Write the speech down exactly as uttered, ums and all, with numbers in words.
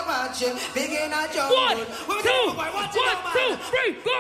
watch him. Begin a jungle. One, two, one, two, three, go.